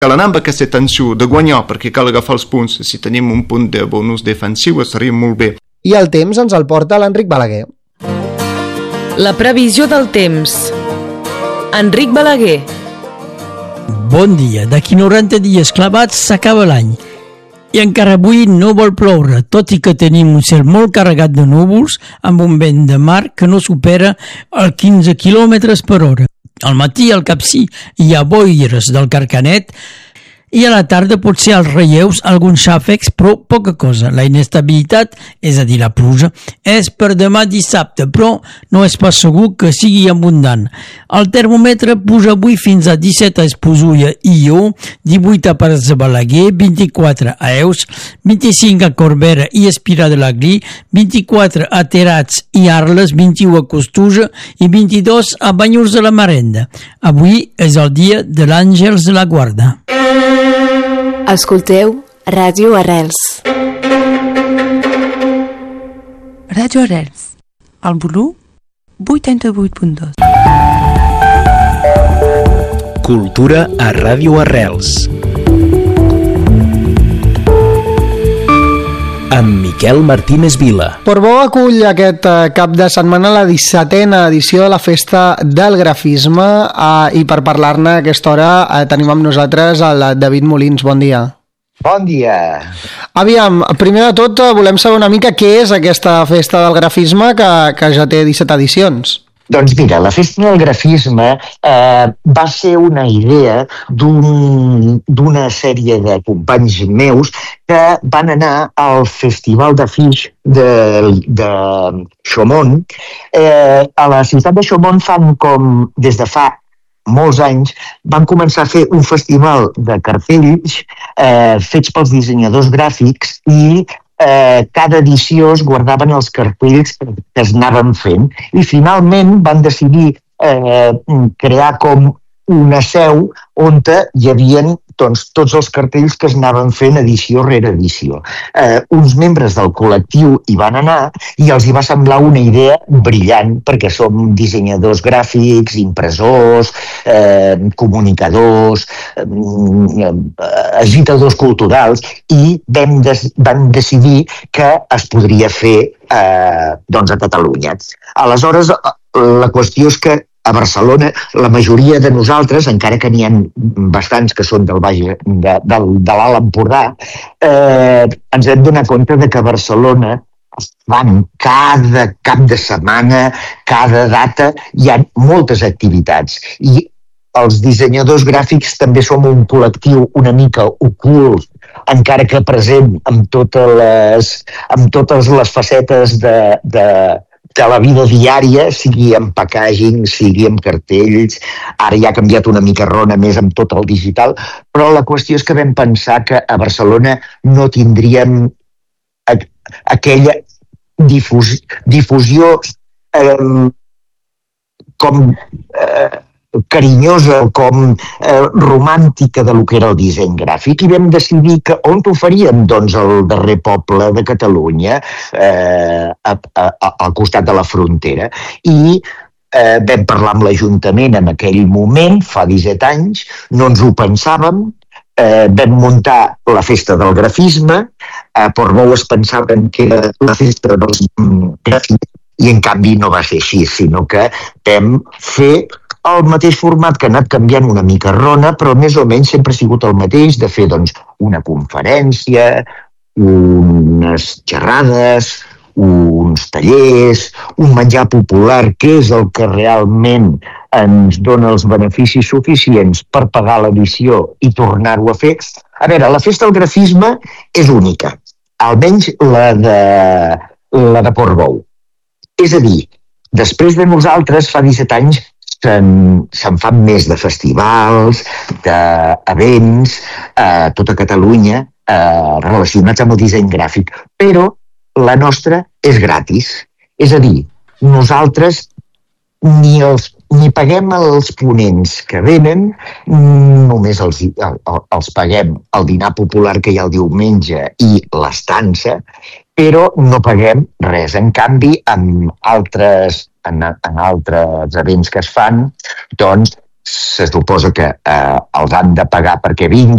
cal anar amb aquesta tensió de guanyar perquè cal agafar els punts. Si tenim un punt de bonus defensiu estaria molt bé. I el temps ens el porta l'Enric Balaguer. La previsió del temps. Enric Balaguer. Bon dia. D'aquí 90 dies clavats s'acaba l'any. I encara avui no vol ploure, tot i que tenim un cel molt carregat de núvols amb un vent de mar que no supera els 15 km per hora. Al matí, al Capcí, hi ha boires del Carcanet i a la tarda potser als relleus alguns xàfecs, però poca cosa. La inestabilitat, és a dir, la pluja, és per demà dissabte, però no és pas segur que sigui abundant. El termòmetre puja avui fins a 17 a Esposulla i Ió, 18 a Pares de Balaguer, 24 a Eus, 25 a Corbera i Espirà de l'Aglí, 24 a Terats i Arles, 21 a Costuja i 22 a Banyuls de la Marenda. Avui és el dia de l'Àngels de la Guarda. Escolteu Ràdio Arrels. Ràdio Arrels, al volum 88.2. Cultura a Ràdio Arrels. Amb Miquel Martínez Vila. Portbou acull aquest cap de setmana la 17a edició de la Festa del Grafisme i per parlar-ne a aquesta hora tenim amb nosaltres el David Molins. Bon dia. Bon dia. Aviam, primer de tot volem saber una mica què és aquesta Festa del Grafisme que ja té 17 edicions. Doncs mira, la Festa del Grafisme va ser una idea d'una sèrie de companys meus que van anar al Festival de Flix de Chaumont. A la ciutat de Chaumont des de fa molts anys, van començar a fer un festival de cartells fets pels dissenyadors gràfics i cada edició es guardaven els cartells que es anaven fent i finalment van decidir crear com una seu on hi havia tots els cartells que es anaven fent edició rere edició. Uns membres del col·lectiu hi van anar i els hi va semblar una idea brillant perquè som dissenyadors gràfics, impressors, comunicadors, agitadors culturals i van decidir que es podria fer a Catalunya. Aleshores, la qüestió és que a Barcelona, la majoria de nosaltres, encara que n'hi ha bastants que són de l'Alt Empordà, ens hem donat compte que a Barcelona es fan cada cap de setmana, cada data, hi ha moltes activitats. I els dissenyadors gràfics també som un col·lectiu una mica ocult, encara que present amb totes les facetes de la vida diària, sigui amb packaging, sigui amb cartells, ara ja ha canviat una mica rona més amb tot el digital, però la qüestió és que vam pensar que a Barcelona no tindríem aquella difusió com carinyosa, com romàntica de lo que era el disseny gràfic i vam decidir que on ho faríem? Doncs al darrer poble de Catalunya, al costat de la frontera. I vam parlar amb l'Ajuntament en aquell moment, fa 17 anys, no ens ho pensàvem, vam muntar la Festa del Grafisme, a Portbou es pensaven que era la Festa dels Gràfics i en canvi no va ser així, sinó que vam fer el mateix format que ha anat canviant una mica rona, però més o menys sempre ha sigut el mateix, de fer una conferència, unes xerrades, uns tallers, un menjar popular, que és el que realment ens dona els beneficis suficients per pagar l'edició i tornar-ho a fer. A veure, la Festa del Grafisme és única, almenys la de Portbou. És a dir, després de nosaltres, fa 17 anys, se'n fan més de festivals, d'events a tota Catalunya relacionats amb el disseny gràfic, però la nostra és gratis. És a dir, nosaltres ni paguem els ponents que venen, només els paguem el dinar popular que hi ha el diumenge i l'estança, però no paguem res. En canvi, en altres events que es fan, doncs se suposa que els han de pagar perquè vinguin,